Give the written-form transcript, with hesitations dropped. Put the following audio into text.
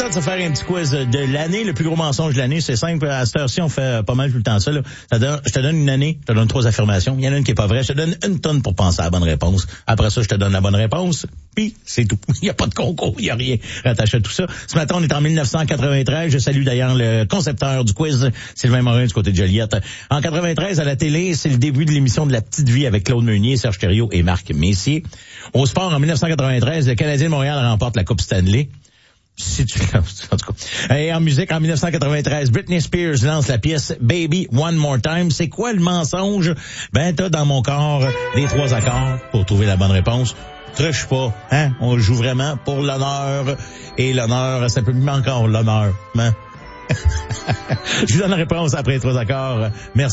de se faire un petit quiz de l'année. Le plus gros mensonge de l'année, c'est simple. À cette heure-ci, on fait pas mal tout le temps ça. Là. Je te donne une année, je te donne 3 affirmations. Il y en a une qui est pas vraie. Je te donne une tonne pour penser à la bonne réponse. Après ça, je te donne la bonne réponse. Puis, c'est tout. Il n'y a pas de concours, il n'y a rien rattaché à tout ça. Ce matin, on est en 1993. Je salue d'ailleurs le concepteur du quiz, Sylvain Morin, du côté de Joliette. En 93, à la télé, c'est le début de l'émission de La Petite Vie avec Claude Meunier, Serge Thériault et Marc Messier. Au sport, en 1993, le Canadien de Montréal remporte la Coupe Stanley. En tout cas. Et en musique, en 1993, Britney Spears lance la pièce Baby One More Time. C'est quoi le mensonge? Ben, t'as dans mon corps les 3 accords pour trouver la bonne réponse. Triche pas, hein? On joue vraiment pour l'honneur. Et l'honneur, ça peut même encore l'honneur, hein? Je vous donne la réponse après les 3 accords. Merci.